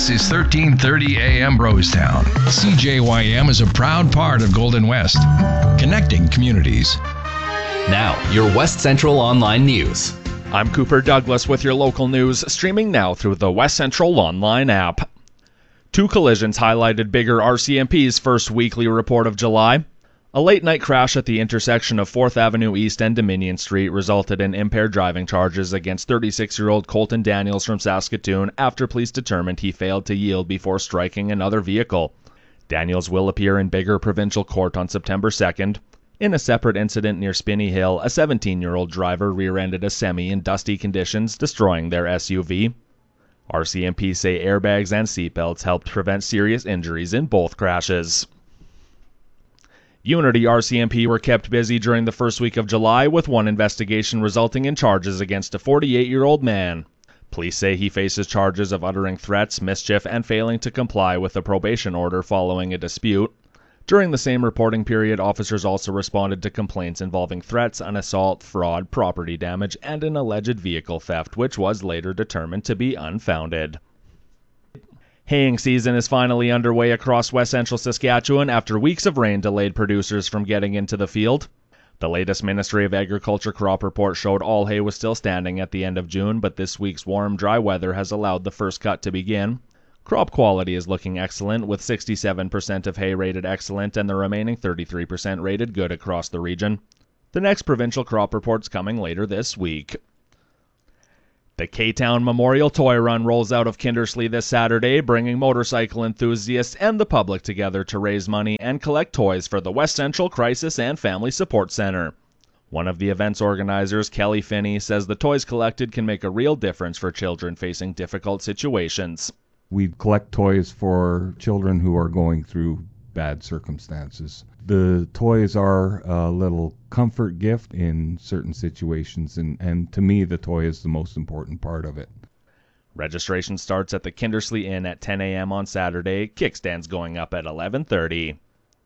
This is 1330 AM Brostown. CJYM is a proud part of Golden West, connecting communities. Now, your West Central Online News. I'm Cooper Douglas with your local news, streaming now through the West Central Online app. 2 collisions highlighted Biggar RCMP's first weekly report of July. A late-night crash at the intersection of 4th Avenue East and Dominion Street resulted in impaired driving charges against 36-year-old Colton Daniels from Saskatoon after police determined he failed to yield before striking another vehicle. Daniels will appear in Biggar Provincial Court on September 2nd. In a separate incident near Spinney Hill, a 17-year-old driver rear-ended a semi in dusty conditions, destroying their SUV. RCMP say airbags and seatbelts helped prevent serious injuries in both crashes. Unity RCMP were kept busy during the first week of July with one investigation resulting in charges against a 48-year-old man. Police say he faces charges of uttering threats, mischief, and failing to comply with a probation order following a dispute. During the same reporting period, officers also responded to complaints involving threats, an assault, fraud, property damage, and an alleged vehicle theft, which was later determined to be unfounded. Haying season is finally underway across West Central Saskatchewan after weeks of rain delayed producers from getting into the field. The latest Ministry of Agriculture crop report showed all hay was still standing at the end of June, but this week's warm, dry weather has allowed the first cut to begin. Crop quality is looking excellent, with 67% of hay rated excellent and the remaining 33% rated good across the region. The next provincial crop report's coming later this week. The K-Town Memorial Toy Run rolls out of Kindersley this Saturday, bringing motorcycle enthusiasts and the public together to raise money and collect toys for the West Central Crisis and Family Support Center. One of the event's organizers, Kelly Finney, says the toys collected can make a real difference for children facing difficult situations. We collect toys for children who are going through bad circumstances. The toys are a little comfort gift in certain situations, and to me, the toy is the most important part of it. Registration starts at the Kindersley Inn at 10 a.m. on Saturday, kickstands going up at 11:30.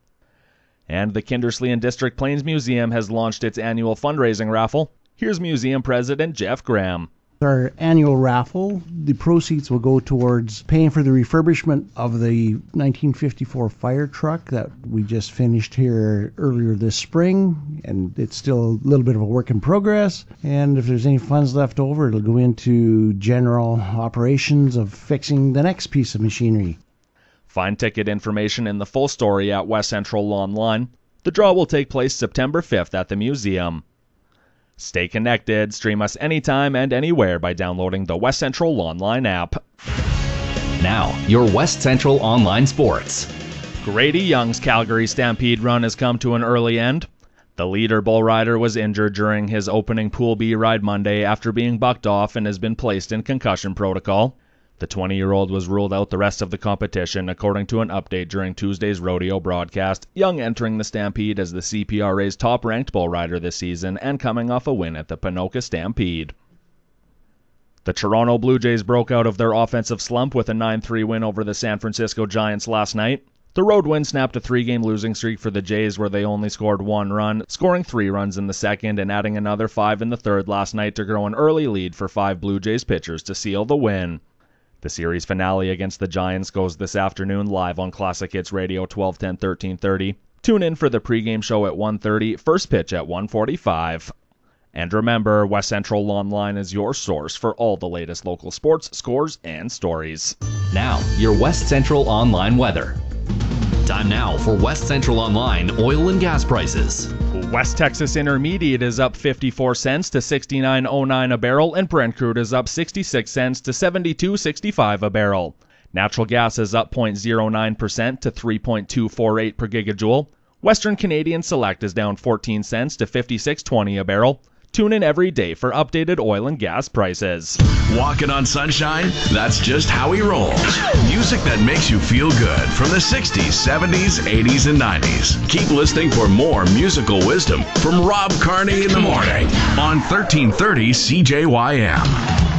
And the Kindersley and District Plains Museum has launched its annual fundraising raffle. Here's Museum President Jeff Graham. Our annual raffle, the proceeds will go towards paying for the refurbishment of the 1954 fire truck that we just finished here earlier this spring, and it's still a little bit of a work in progress. And if there's any funds left over, it'll go into general operations of fixing the next piece of machinery. Find ticket information in the full story at West Central Online. The draw will take place September 5th at the museum. Stay connected. Stream us anytime and anywhere by downloading the West Central Online app. Now, your West Central Online Sports. Grady Young's Calgary Stampede run has come to an early end. The leader bull rider was injured during his opening Pool B ride Monday after being bucked off and has been placed in concussion protocol. The 20-year-old was ruled out the rest of the competition, according to an update during Tuesday's rodeo broadcast. Young entering the Stampede as the CPRA's top-ranked bull rider this season and coming off a win at the Ponoka Stampede. The Toronto Blue Jays broke out of their offensive slump with a 9-3 win over the San Francisco Giants last night. The road win snapped a 3-game losing streak for the Jays where they only scored 1 run, scoring 3 runs in the second and adding another 5 in the third last night to grow an early lead for 5 Blue Jays pitchers to seal the win. The series finale against the Giants goes this afternoon live on Classic Hits Radio 1210 1330. Tune in for the pregame show at 1:30, first pitch at 1:45. And remember, West Central Online is your source for all the latest local sports, scores, and stories. Now, your West Central Online weather. Time now for West Central Online oil and gas prices. West Texas Intermediate is up 54 cents to 69.09 a barrel, and Brent crude is up 66 cents to 72.65 a barrel. Natural gas is up 0.09% to 3.248 per gigajoule. Western Canadian Select is down 14 cents to 56.20 a barrel. Tune in every day for updated oil and gas prices. Walking on sunshine? That's just how he rolls. Music that makes you feel good from the 60s, 70s, 80s, and 90s. Keep listening for more musical wisdom from Rob Carney in the morning on 1330 CJYM.